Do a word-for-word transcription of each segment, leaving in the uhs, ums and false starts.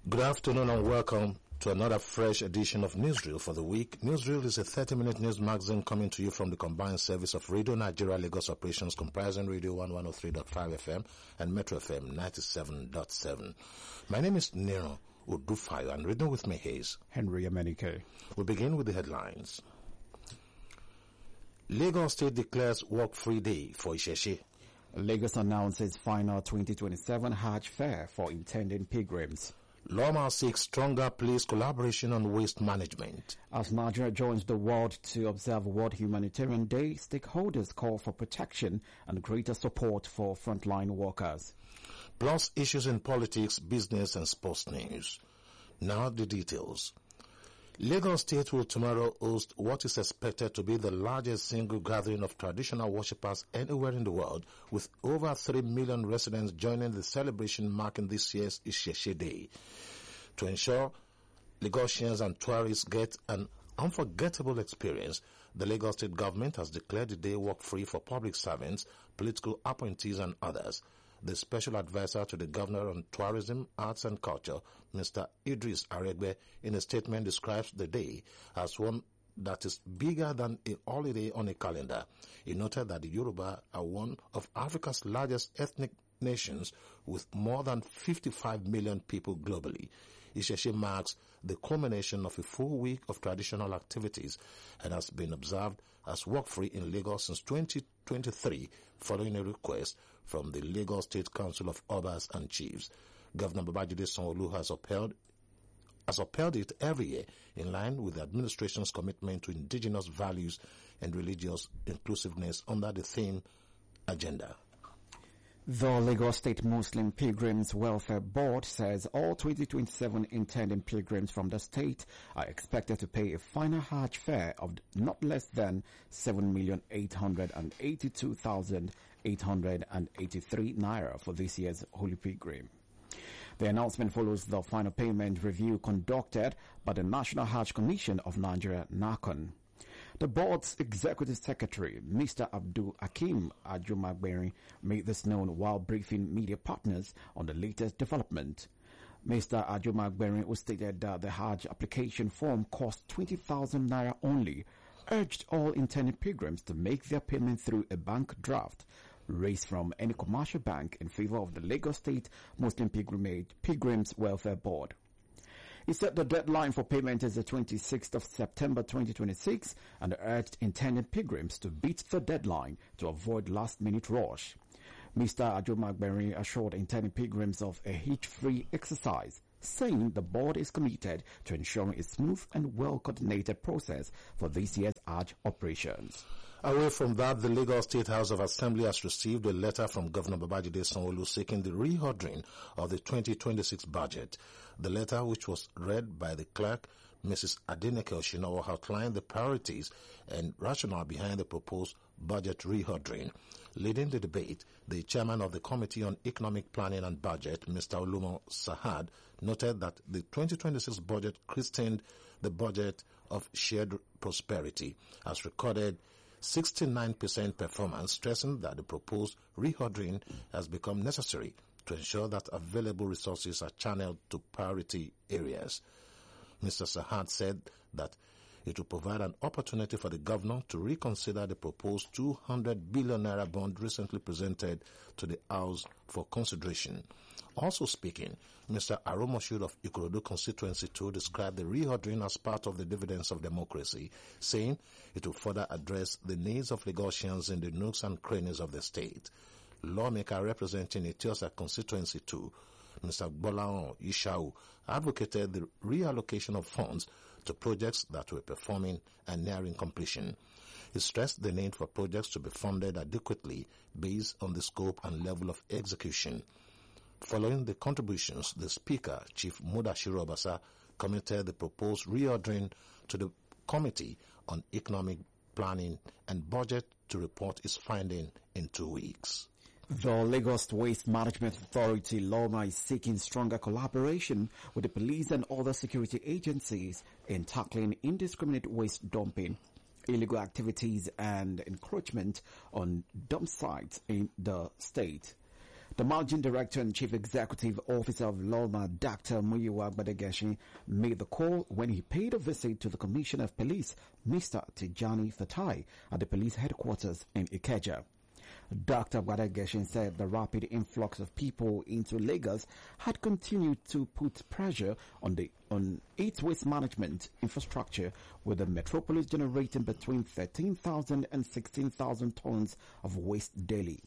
Good afternoon and welcome to another fresh edition of Newsreel for the week. Newsreel is a thirty-minute news magazine coming to you from the combined service of Radio Nigeria Lagos operations comprising Radio one one oh three point five F M and Metro F M ninety-seven point seven. My name is Nero Udufayo and reading with me is Henry Amenike. We begin with the headlines. Lagos State declares work-free day for Isheshe. Lagos announces final twenty twenty-seven Hajj fair for intending pilgrims. Loma seeks stronger police collaboration on waste management. As Nigeria joins the world to observe World Humanitarian Day, stakeholders call for protection and greater support for frontline workers. Plus issues in politics, business and sports news. Now the details. Lagos State will tomorrow host what is expected to be the largest single gathering of traditional worshippers anywhere in the world, with over three million residents joining the celebration marking this year's Isheshe Day. To ensure Lagosians and tourists get an unforgettable experience, the Lagos State government has declared the day work-free for public servants, political appointees and others. The special advisor to the governor on tourism, arts and culture, Mister Idris Aregbe, in a statement describes the day as one that is bigger than a holiday on a calendar. He noted that the Yoruba are one of Africa's largest ethnic nations with more than fifty-five million people globally. Isheshe marks the culmination of a full week of traditional activities and has been observed as work-free in Lagos since twenty twenty-three, following a request from the Lagos State Council of Obas and Chiefs. Governor Babajide Sanwo-Olu has upheld has upheld it every year in line with the administration's commitment to indigenous values and religious inclusiveness under the theme agenda. The Lagos State Muslim Pilgrims Welfare Board says all twenty twenty-seven intending pilgrims from the state are expected to pay a final Hajj fare of not less than seven million eight hundred eighty-two thousand eight hundred eighty-three naira for this year's Holy Pilgrim. The announcement follows the final payment review conducted by the National Hajj Commission of Nigeria, NACON. The board's executive secretary, Mister Abdul Hakim Ajumagberi, made this known while briefing media partners on the latest development. Mister Ajumagberi, who stated that the Hajj application form cost twenty thousand naira only, urged all intending pilgrims to make their payment through a bank draft raised from any commercial bank in favor of the Lagos State Muslim Pilgrimage Pilgrims Welfare Board. He said the deadline for payment is the twenty-sixth of September twenty twenty-six and urged intending pilgrims to beat the deadline to avoid last-minute rush. Mister Ajumagberi assured intending pilgrims of a hitch-free exercise, saying the board is committed to ensuring a smooth and well-coordinated process for this year's Hajj operations. Away from that, the Lagos State House of Assembly has received a letter from Governor Babajide Sanwo-Olu seeking the reordering of the twenty twenty-six budget. The letter, which was read by the clerk, Missus Adeneke Oshinowo, outlined the priorities and rationale behind the proposed budget reordering. Leading the debate, the chairman of the Committee on Economic Planning and Budget, Mister Olumo Sahad, noted that the twenty twenty-six budget christened the budget of shared prosperity, as recorded sixty-nine percent performance, stressing that the proposed reordering has become necessary to ensure that available resources are channeled to priority areas. Mister Sahad said that it will provide an opportunity for the governor to reconsider the proposed two hundred billion naira bond recently presented to the House for consideration. Also speaking, Mister Aromoshud of Ikorodu Constituency two described the reordering as part of the dividends of democracy, saying it will further address the needs of Lagosians in the nooks and crannies of the state. Lawmaker representing Etiosa Constituency two, Mister Gbolahan Ishau, advocated the reallocation of funds to projects that were performing and nearing completion. He stressed the need for projects to be funded adequately based on the scope and level of execution. Following the contributions, the Speaker, Chief Mudashiru Obasa, committed the proposed reordering to the Committee on Economic Planning and Budget to report its finding in two weeks. The Lagos Waste Management Authority, LOMA, is seeking stronger collaboration with the police and other security agencies in tackling indiscriminate waste dumping, illegal activities and encroachment on dump sites in the state. The Managing Director and Chief Executive Officer of Loma, Doctor Muyiwa Gbadegesin, made the call when he paid a visit to the Commissioner of Police, Mister Tijani Fatai, at the police headquarters in Ikeja. Doctor Gbadegesin said the rapid influx of people into Lagos had continued to put pressure on the on its waste management infrastructure, with the metropolis generating between thirteen thousand and sixteen thousand tons of waste daily.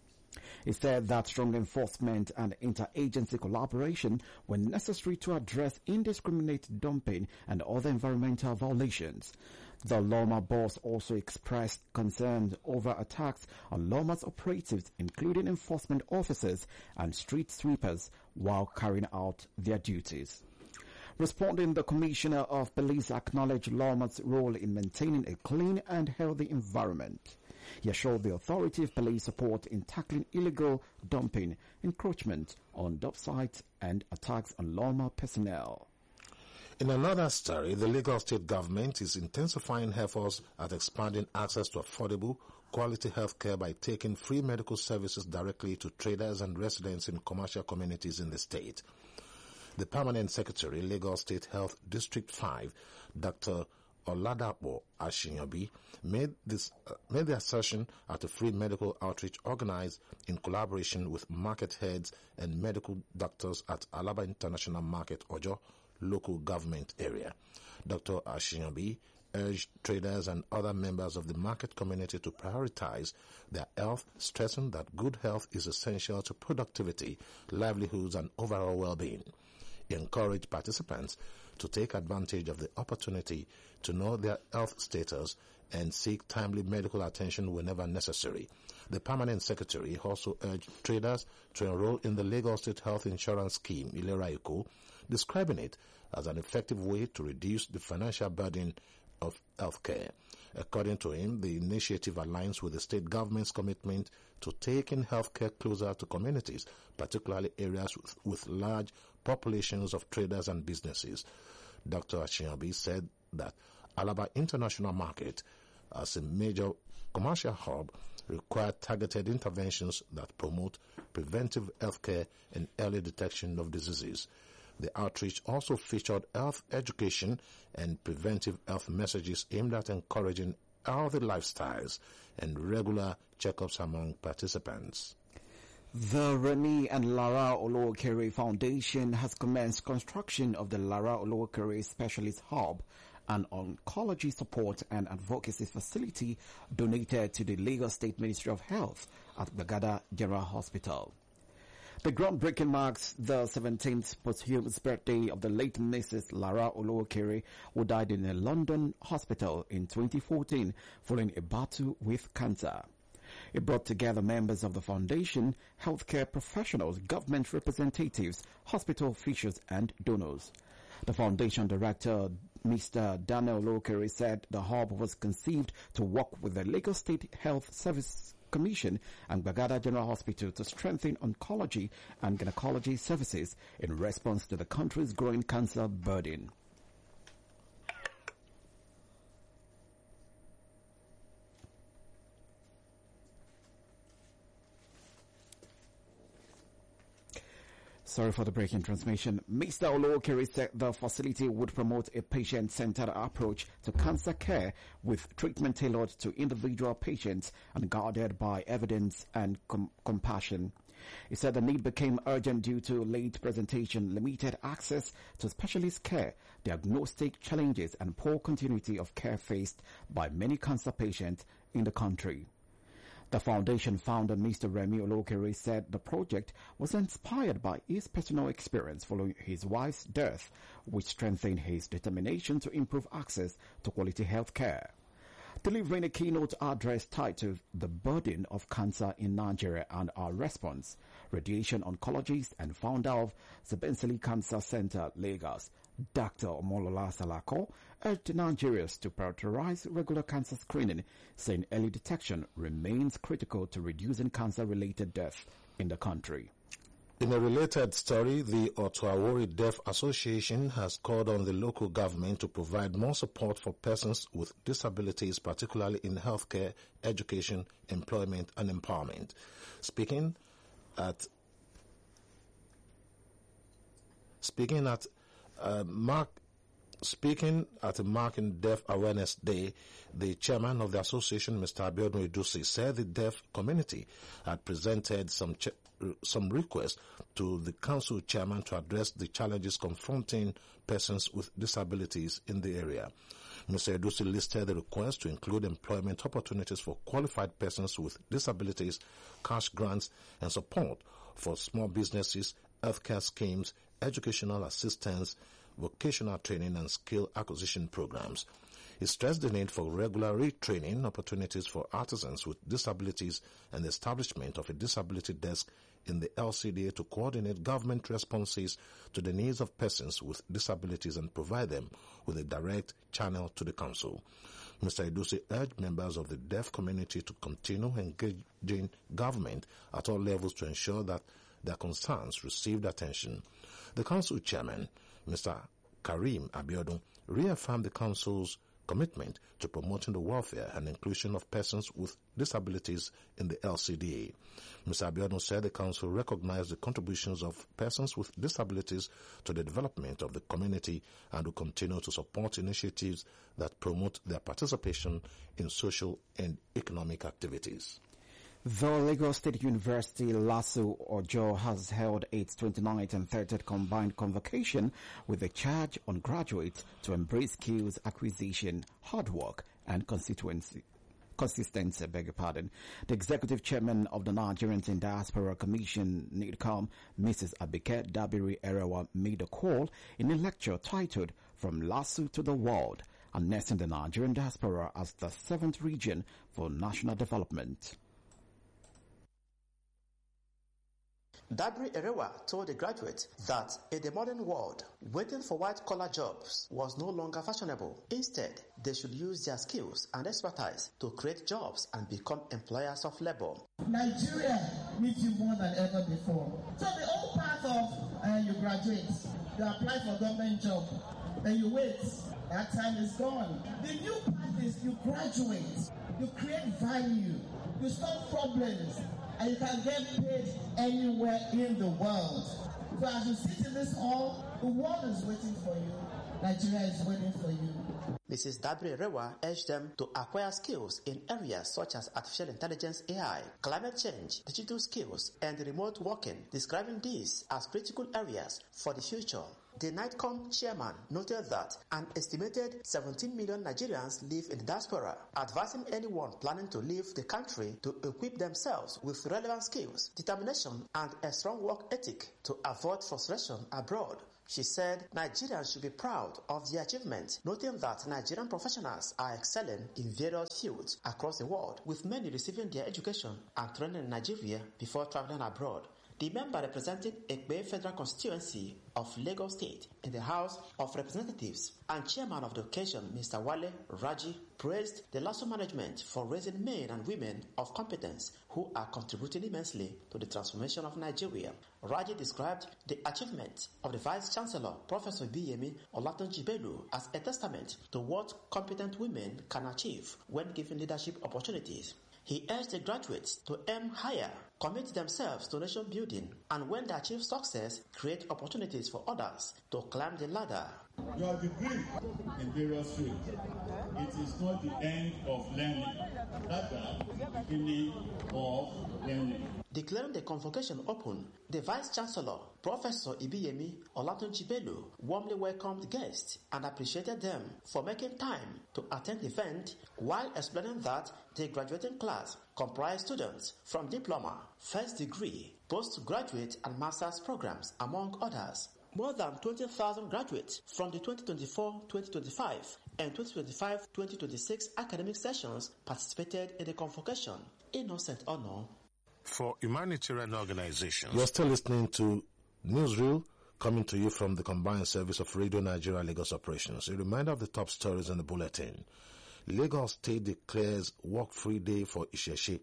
He said that strong enforcement and interagency collaboration were necessary to address indiscriminate dumping and other environmental violations. The Loma boss also expressed concerns over attacks on Loma's operatives, including enforcement officers and street sweepers, while carrying out their duties. Responding, the Commissioner of Police acknowledged Loma's role in maintaining a clean and healthy environment. He assured the authority of police support in tackling illegal dumping, encroachment on dump sites, and attacks on Loma personnel. In another story, the Lagos State government is intensifying efforts at expanding access to affordable, quality health care by taking free medical services directly to traders and residents in commercial communities in the state. The Permanent Secretary, Lagos State Health District five, Doctor Oladapo Ashinyobi, made this uh, made the assertion at a free medical outreach organized in collaboration with market heads and medical doctors at Alaba International Market, Ojo, local government area. Doctor Ashinyobi urged traders and other members of the market community to prioritize their health, stressing that good health is essential to productivity, livelihoods, and overall well-being. He encouraged participants to take advantage of the opportunity to know their health status and seek timely medical attention whenever necessary. The Permanent Secretary also urged traders to enroll in the Lagos State Health Insurance Scheme, Ilera Eko, describing it as an effective way to reduce the financial burden of healthcare. According to him, the initiative aligns with the state government's commitment to taking healthcare closer to communities, particularly areas with, with large populations of traders and businesses. Doctor Ashinyobi said that Alaba International Market, as a major commercial hub, required targeted interventions that promote preventive healthcare and early detection of diseases. The outreach also featured health education and preventive health messages aimed at encouraging healthy lifestyles and regular checkups among participants. The Remi and Lara Olowokere Foundation has commenced construction of the Lara Olowokere Specialist Hub, an oncology support and advocacy facility donated to the Lagos State Ministry of Health at Gbagada General Hospital. The groundbreaking marks the seventeenth posthumous birthday of the late Missus Lara Olowokere, who died in a London hospital in twenty fourteen following a battle with cancer. It brought together members of the foundation, healthcare professionals, government representatives, hospital officials, and donors. The foundation director, Mister Daniel Olowokere, said the hub was conceived to work with the Lagos State Health Service Commission and Gbagada General Hospital to strengthen oncology and gynecology services in response to the country's growing cancer burden. Sorry for the breaking transmission. Mister Olowokere said the facility would promote a patient-centered approach to cancer care with treatment tailored to individual patients and guided by evidence and com- compassion. He said the need became urgent due to late presentation, limited access to specialist care, diagnostic challenges, and poor continuity of care faced by many cancer patients in the country. The foundation founder, Mister Remi Olowokere, said the project was inspired by his personal experience following his wife's death, which strengthened his determination to improve access to quality health care. Delivering a keynote address titled The Burden of Cancer in Nigeria and Our Response, radiation oncologist and founder of Sebenseli Cancer Center, Lagos, Doctor Omolola Salako, urged Nigerians to prioritize regular cancer screening, saying early detection remains critical to reducing cancer-related deaths in the country. In a related story, the Otuawori Deaf Association has called on the local government to provide more support for persons with disabilities, particularly in healthcare, education, employment, and empowerment. Speaking at Speaking at uh, Mark Speaking at a Marking Deaf Awareness Day, the chairman of the association, Mister Abiodun Idusi, said the deaf community had presented some ch- some requests to the council chairman to address the challenges confronting persons with disabilities in the area. Mister Idusi listed the request to include employment opportunities for qualified persons with disabilities, cash grants, and support for small businesses, healthcare schemes, educational assistance, vocational training and skill acquisition programs. He stressed the need for regular retraining opportunities for artisans with disabilities and the establishment of a disability desk in the L C D A to coordinate government responses to the needs of persons with disabilities and provide them with a direct channel to the council. Mister Idusi urged members of the deaf community to continue engaging government at all levels to ensure that their concerns received attention. The council chairman, Mister Karim Abiodun, reaffirmed the council's commitment to promoting the welfare and inclusion of persons with disabilities in the L C D A. Mister Abiodun said the council recognized the contributions of persons with disabilities to the development of the community and will continue to support initiatives that promote their participation in social and economic activities. The Lagos State University LASU Ojo has held its twenty-ninth and thirtieth combined convocation with a charge on graduates to embrace skills acquisition, hard work, and constituency. Consistency, beg your pardon. The executive chairman of the Nigerians in Diaspora Commission, NIDCOM, Missus Abike Dabiri Erewa, made a call in a lecture titled From LASU to the World, announcing the Nigerian diaspora as the seventh region for national development. Dabiri Erewa told the graduates that in the modern world, waiting for white-collar jobs was no longer fashionable. Instead, they should use their skills and expertise to create jobs and become employers of labor. Nigeria needs you more than ever before. So the old part of uh, you graduate, you apply for government job, then you wait. That time is gone. The new part is you graduate, you create value, you solve problems, and you can get paid anywhere in the world. So as you sit in this hall, the world is waiting for you. Nigeria is waiting for you. Missus Dabiri Erewa urged them to acquire skills in areas such as artificial intelligence A I, climate change, digital skills, and remote working, describing these as critical areas for the future. The NIDCOM chairman noted that an estimated seventeen million Nigerians live in the diaspora, advising anyone planning to leave the country to equip themselves with relevant skills, determination, and a strong work ethic to avoid frustration abroad. She said Nigerians should be proud of their achievements, noting that Nigerian professionals are excelling in various fields across the world, with many receiving their education and training in Nigeria before traveling abroad. The member representing Ekpe Federal Constituency of Lagos State in the House of Representatives and chairman of the occasion, Mister Wale Raji, praised the LASU management for raising men and women of competence who are contributing immensely to the transformation of Nigeria. Raji described the achievement of the Vice Chancellor, Professor Ibiyemi Olatunji-Bello, as a testament to what competent women can achieve when given leadership opportunities. He urged the graduates to aim higher, commit themselves to nation building, and when they achieve success, create opportunities for others to climb the ladder. Your degree in various fields, it is not the end of learning, rather the beginning of learning. Declaring the convocation open, the Vice Chancellor, Professor Ibiyemi Olatunji-Bello, warmly welcomed guests and appreciated them for making time to attend the event, while explaining that the graduating class comprised students from diploma, first degree, postgraduate and master's programs, among others. More than twenty thousand graduates from the twenty twenty-four twenty twenty-five and twenty twenty-five twenty twenty-six academic sessions participated in the convocation. Innocent Honor. For humanitarian organizations, you're still listening to Newsreel, coming to you from the combined service of Radio Nigeria Lagos operations. A reminder of the top stories in the bulletin. Lagos State declares work-free day for Isheshe.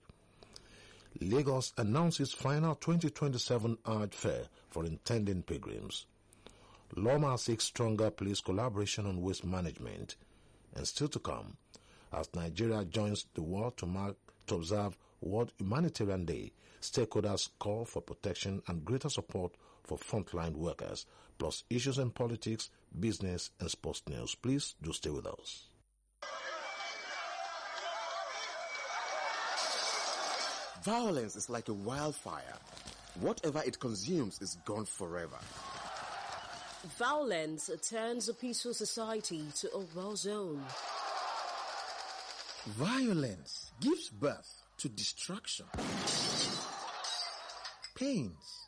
Lagos announces final twenty twenty-seven Hajj fair for intending pilgrims. Loma seeks stronger police collaboration on waste management. And still to come, as Nigeria joins the world to mark to observe World Humanitarian Day, stakeholders call for protection and greater support for frontline workers, plus issues in politics, business, and sports news. Please do stay with us. Violence is like a wildfire. Whatever it consumes is gone forever. Violence turns a peaceful society to a war zone. Violence gives birth to destruction, pains,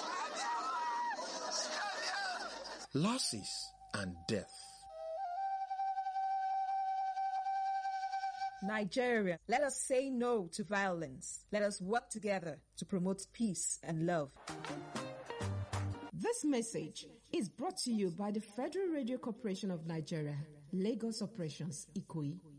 losses, and death. Nigeria, let us say no to violence. Let us work together to promote peace and love. This message is brought to you by the Federal Radio Corporation of Nigeria, Lagos Operations, Ikoyi.